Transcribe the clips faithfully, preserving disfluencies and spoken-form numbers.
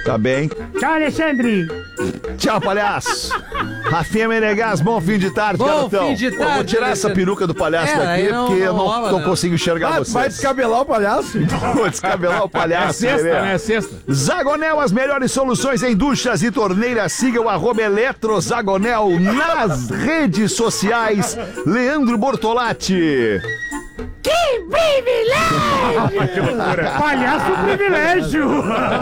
Tá bem. Tchau, Alexandre. Tchau, palhaço. Rafinha Menegas, bom fim de tarde, bom garotão. Fim de tarde, eu vou tirar Alexandre. essa peruca do palhaço É, daqui, não, porque não eu não, rola, não né? consigo enxergar Ah, vocês. vai descabelar o palhaço? Vou descabelar o palhaço. É sexta, Lelê. né? É sexta. Zagonel, as melhores soluções em duchas e torneiras. Siga o arroba Eletrozagonel nas redes sociais. Leandro Bortolatti. Que privilégio! Que loucura. Palhaço privilégio!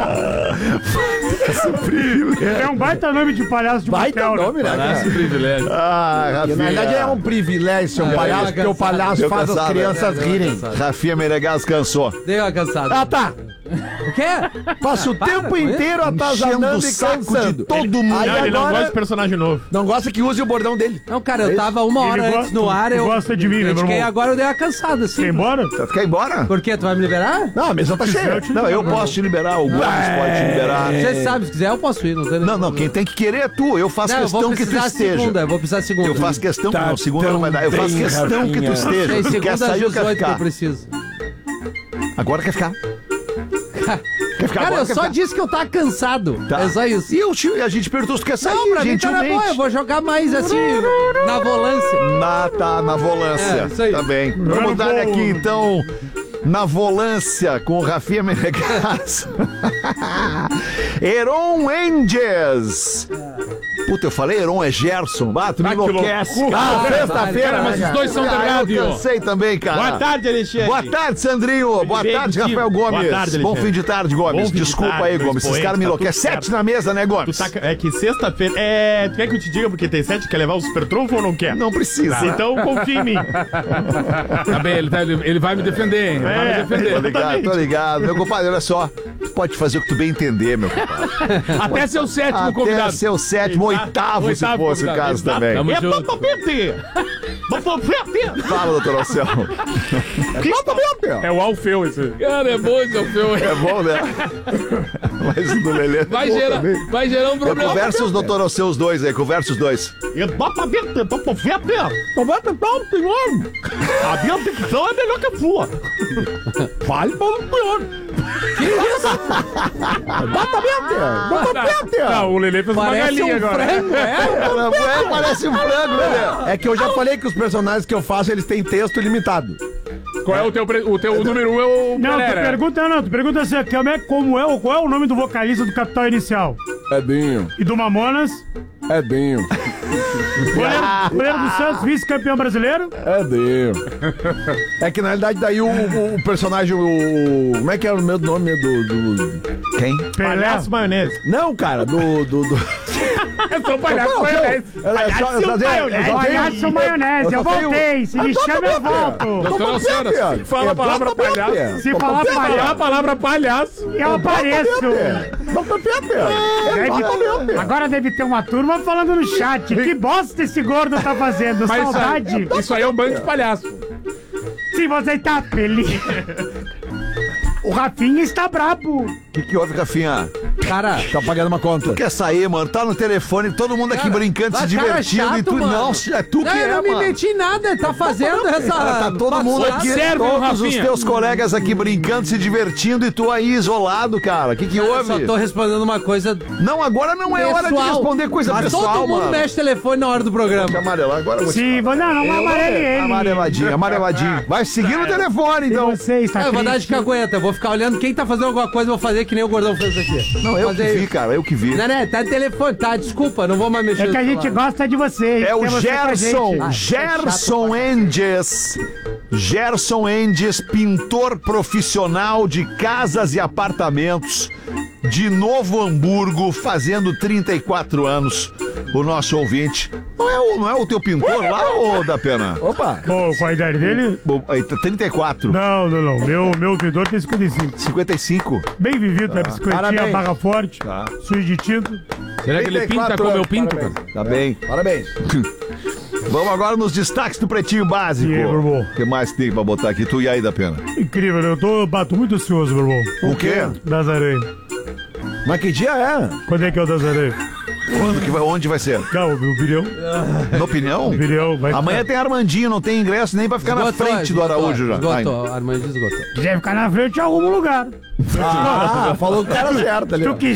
É um baita nome de palhaço de Baita motel, né? nome, né? cara? Esse privilégio. Ah, Que, Rafinha. na verdade é um privilégio ser um Ah, palhaço, eu porque o cansado. palhaço Eu faz as cansado, crianças é, eu rirem. cansado. Rafinha Menegas cansou. Dei uma cansada. Ah, tá. O quê? Passa o Para tempo com isso. inteiro Enchendo atazanando o e saco cansando. de todo mundo. Aí Não, ele não agora gosta de personagem novo. não gosta que use o bordão dele. Não, cara, eu tava uma hora Ele antes gosta- no ar, eu... gosta de mim, né, meu critiquei, irmão? agora eu dei uma cansada, assim. Quer ir embora? Quer ir embora? Por quê? Tu vai me liberar? Não, a mesa tá cheia. Não, eu posso te liberar, o Gomes pode te liberar. Você sabe, se quiser eu posso ir, não tem Não, não, quem tem que querer é tu. Eu faço Não, eu vou questão que tu precisar esteja. segunda, eu vou precisar segunda. Eu faço questão, Tá não, segunda não vai dar. Eu tão faço bem, questão que tu Rafinha. esteja. Tem Tu quer segunda às sair ou quer dezoito que eu ficar? preciso. Agora quer ficar. Quer ficar Cara, agora? eu quer só ficar? disse que eu tava cansado. Tá. É só isso. E eu te- a gente perguntou se tu quer sair, Não, pra mim tá na gentilmente. boa, eu vou jogar mais assim, na volância. Na, tá, na volância. É, isso aí. Tá bem. Vamos dar aqui, então, na volância com o Rafinha Menegas. Heron Enges. Puta, eu falei Heron é Gerson. Ah, tu me Ah, que enlouquece. loucura. cara. Cara, Sexta-feira, cara, né, Mas os cara? dois são da Ah, eu rádio. cansei também, cara. Boa tarde, Alexandre. Boa tarde, Sandrinho. Boa Bem tarde, contigo. Rafael Gomes. Boa tarde, Bom Alexandre. fim de tarde, Gomes. Bom fim de Desculpa tarde, aí, meu Gomes. Esses expoente, caras me tá tudo enlouquecem. certo. Sete na mesa, né, Tu Gomes? tá, é que sexta-feira. É. Tu quer que eu te diga porque tem sete? Quer levar o super trunfo ou não quer? Não precisa. Então confia em mim. Tá bem, ele, tá- ele- ele vai me defender, hein? Ele vai me É. defender. Tô ligado, tô ligado. Meu compadre, olha só. Tu pode fazer o que tu bem entender, meu compadre. Até ser o sétimo Até convidado. ser o sétimo, Exato. oitavo, se Oitavo fosse o convidado, caso exato. também. Tamo É junto. papapete! Papapete! Fala, doutor Alceu. É o Alfeu esse. Cara, é bom esse é o filme. É bom, né? Mas o do Lelê. Vai Pô, gerar, também. vai gerar um problema. Conversa os doutor Alceu, os dois aí, conversa os dois. É papapete! Papapete! A minha dicção é melhor que a sua. Fale para o pior. Não, o Lelê fez uma Parece galinha um agora. frango, é? É, parece um frango, Lelê. É que eu já falei que os personagens que eu faço, eles têm texto limitado. Qual é o teu, pre- o teu o número um? É o Não, tu Pereira. pergunta não, tu pergunta assim, como é, como é, o- qual é o nome do vocalista do Capital Inicial? Edinho, E do Mamonas? Edinho, Goleiro, goleiro do Santos, vice-campeão brasileiro? Edinho. É que na realidade daí o, o- o personagem, o... Como é que é o meu nome do... do... Quem? Pelé. Palhaço maionese. Não, cara, do... do, do... Eu sou palhaço Não, maionese. eu- é só- eu só tenho- eu só tenho- Palhaço maionese, eu só tenho- voltei. Se me chama, eu volto. Doutor Alceu, Fala a palavra palhaço. Se falar Falar a palhaço, palavra palhaço. eu apareço. Doutor Pepe. Deve- agora deve ter uma turma falando no chat. Que bosta esse gordo tá fazendo? Mas isso Saudade. aí, isso aí é um bando de palhaço. Se você tá feliz. O Rafinha está brabo. O que, que houve, Rafinha? Cara, Tá pagando uma conta. Quer sair, mano? Tá no telefone, todo mundo aqui Cara, brincando, se mas cara divertindo. e chato, tu mano. não, é tu que não, eu é, não me mano. meti em nada, tá fazendo essa... Tá todo mundo aqui, Observe o todos os Rafinha. teus colegas aqui brincando, se divertindo e tu aí isolado, cara. O que que Eu houve? só tô respondendo uma coisa Não, agora não é hora de pessoal. responder coisa Mas pessoal, todo mundo mano. mexe telefone na hora do programa. Amarelar, agora eu vou te Se, não, não, não amarele ele. Amareladinho, amareladinho. Vai seguir no telefone, Se então. você está Eu vou dar de triste, cagueta, eu vou ficar olhando quem tá fazendo alguma coisa, eu vou fazer que nem o Gordão fez aqui. Não, eu que Fazer vi, isso. cara, eu que vi. Não, não, tá no telefone, tá, desculpa, não vou mais mexer é que no a gente celular. gosta de você. É o quer você com a Gerson, gente. Ah, Gerson Enges. Gerson Enges, pintor profissional de casas e apartamentos de Novo Hamburgo, fazendo trinta e quatro anos. O nosso ouvinte. Não é o, não é o teu pintor lá, ô da Pena? Opa. Pô, qual a idade dele? Bom, aí tá trinta e quatro. Não, não, não. Meu, meu ouvidor tem cinquenta e cinco. cinquenta e cinco. Bem vivido, né? Bicicletinha, Parabéns. barra forte, Tá. sujo de tinta. Será que ele pinta como eu pinto, cara? Tá bem. Parabéns. Vamos agora nos destaques do Pretinho Básico. E aí, meu irmão? O que mais tem pra botar aqui? Tu e aí da Pena? Incrível, né? Eu tô, bato muito ansioso, meu irmão. O quê? Das areias. Mas que dia é? Quando é que é o das areias? Quando que vai, onde vai ser? Calma, o Virião. Na opinião? Virião vai Amanhã ficar. tem Armandinho, não tem ingresso nem pra ficar na Esgotou, frente do esgotou, Araújo já. Esgotou, Armandinho esgotou. Quiser ficar na frente, arruma um lugar. Ah, falou que era certo ali. Se ó. tu quiser